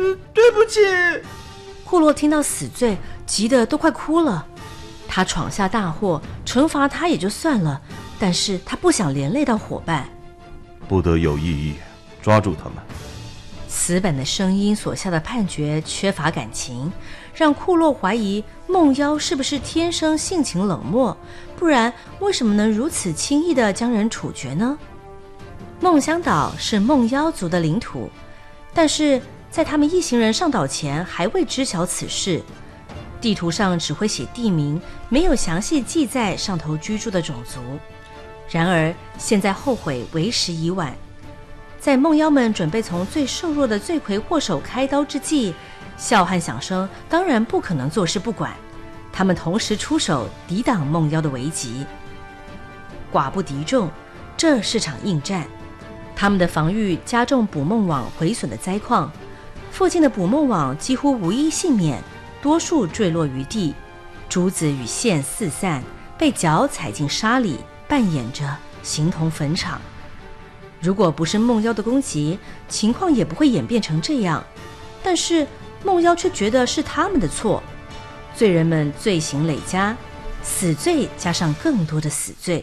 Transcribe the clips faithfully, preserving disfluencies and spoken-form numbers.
嗯，对不起。 库洛听到死罪，急得都快哭了。他闯下大祸，惩罚他也就算了，但是他不想连累到伙伴。 不得有异议，抓住他们。 死板的声音所下的判决缺乏感情，让库洛怀疑梦妖是不是天生性情冷漠，不然为什么能如此轻易地将人处决呢？梦乡岛是梦妖族的领土，但是在他们一行人上岛前还未知晓此事。地图上只会写地名，没有详细记载上头居住的种族。然而现在后悔为时已晚。在梦妖们准备从最瘦弱的罪魁祸首开刀之际，笑和响声当然不可能坐视不管，他们同时出手抵挡梦妖的危急。寡不敌众，这是场硬战。他们的防御加重捕梦网毁损的灾况，附近的捕梦网几乎无一幸免，多数坠落于地，珠子与线四散，被脚踩进沙里，扮演着形同坟场。如果不是梦妖的攻击，情况也不会演变成这样。但是梦妖却觉得是他们的错，罪人们罪行累加，死罪加上更多的死罪。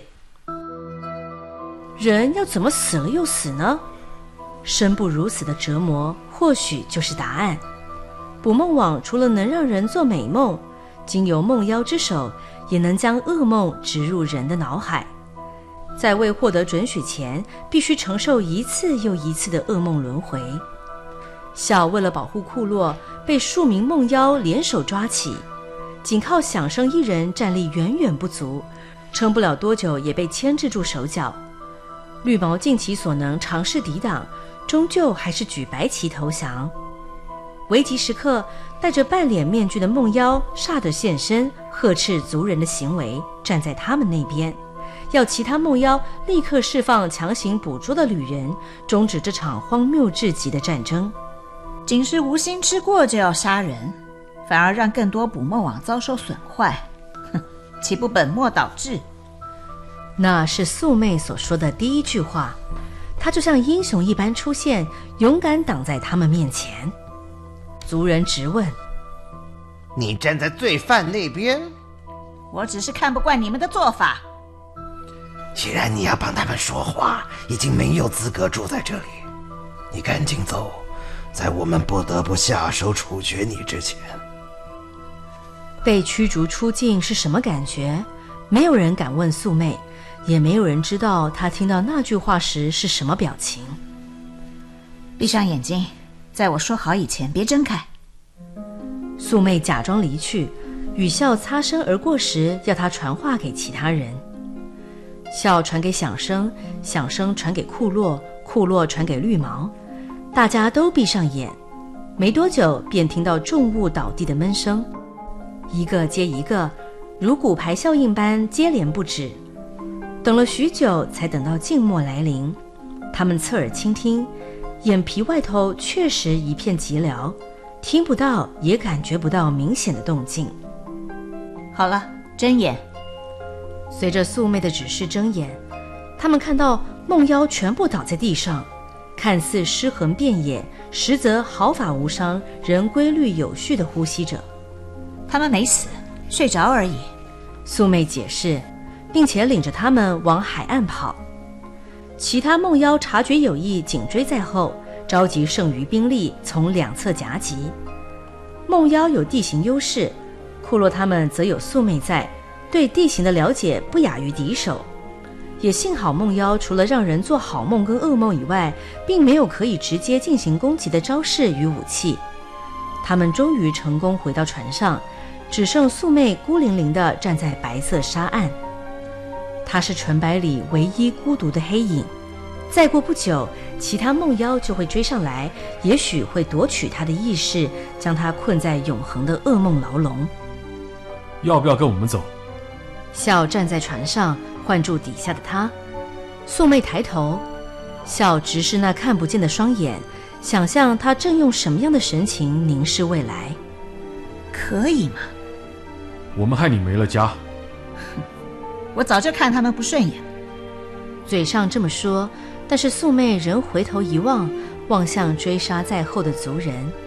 人要怎么死了又死呢？生不如死的折磨或许就是答案。捕梦网除了能让人做美梦，经由梦妖之手也能将噩梦植入人的脑海。在未获得准许前，必须承受一次又一次的噩梦轮回。小为了保护库洛，被数名梦妖联手抓起，仅靠响声一人战力远远不足，撑不了多久也被牵制住手脚。绿毛尽其所能尝试抵挡，终究还是举白旗投降。危急时刻，戴着半脸面具的梦妖煞得现身，呵斥族人的行为，站在他们那边，要其他梦妖立刻释放强行捕捉的旅人，终止这场荒谬至极的战争。 仅是无心之过就要杀人，反而让更多捕梦网遭受损坏，哼，岂不本末倒置？ 那是素妹所说的第一句话，她就像英雄一般出现，勇敢挡在他们面前。族人直问： 你站在罪犯那边？ 我只是看不惯你们的做法。 既然你要帮他们说话，已经没有资格住在这里。你赶紧走，在我们不得不下手处决你之前。 被驱逐出境是什么感觉？没有人敢问素妹，也没有人知道她听到那句话时是什么表情。 闭上眼睛，在我说好以前别睁开。 素妹假装离去，雨笑擦身而过时要她传话给其他人。笑传给响声，响声传给库洛，库洛传给绿毛，大家都闭上眼。没多久便听到重物倒地的闷声，一个接一个，如骨牌效应般接连不止。等了许久才等到静默来临，他们侧耳倾听，眼皮外头确实一片寂寥，听不到也感觉不到明显的动静。 好了，睁眼。 随着素妹的指示睁眼，他们看到梦妖全部倒在地上，看似尸横遍野，实则毫发无伤，仍规律有序地呼吸着。 他们没死，睡着而已。 素妹解释，并且领着他们往海岸跑。其他梦妖察觉有异，紧追在后，召集剩余兵力从两侧夹击。梦妖有地形优势，库洛他们则有素妹在，对地形的了解不亚于敌手。也幸好梦妖除了让人做好梦跟噩梦以外，并没有可以直接进行攻击的招式与武器。他们终于成功回到船上，只剩素妹孤零零地站在白色沙岸。她是纯白里唯一孤独的黑影，再过不久，其他梦妖就会追上来，也许会夺取她的意识，将她困在永恒的噩梦牢笼。 要不要跟我们走？ 笑站在船上，唤住底下的他。素妹抬头，笑直视那看不见的双眼，想象他正用什么样的神情凝视未来。 可以吗？ 我们害你没了家。 我早就看他们不顺眼。 嘴上这么说，但是素妹仍回头一望，望向追杀在后的族人。